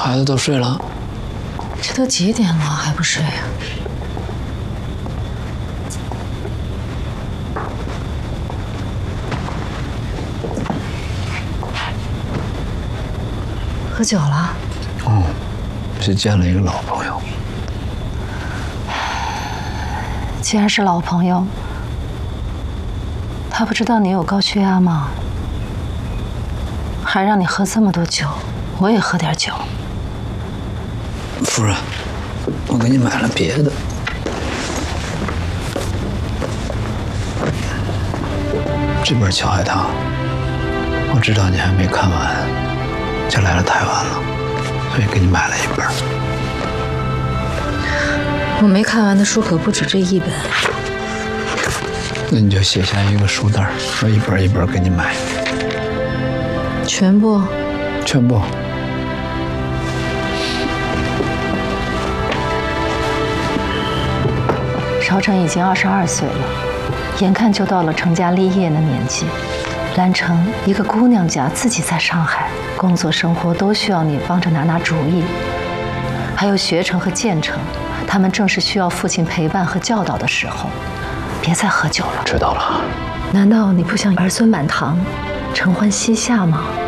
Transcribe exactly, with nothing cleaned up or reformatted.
孩子都睡了。 这都几点了还不睡呀？喝酒了？ 哦，去见了一个老朋友。 既然是老朋友，他不知道你有高血压吗？还让你喝这么多酒，我也喝点酒。 夫人，我给你买了别的。这本《乔海棠》，我知道你还没看完，就来了台湾了，所以给你买了一本。 我没看完的书可不止这一本。 那你就写下一个书单，我一本一本给你买。 全部？ 全部。 邵成已经二十二岁了，眼看就到了成家立业的年纪。兰城一个姑娘家，自己在上海，工作生活都需要你帮着拿拿主意。还有学成和建成，他们正是需要父亲陪伴和教导的时候。别再喝酒了。 知道了。 难道你不想儿孙满堂，承欢膝下吗？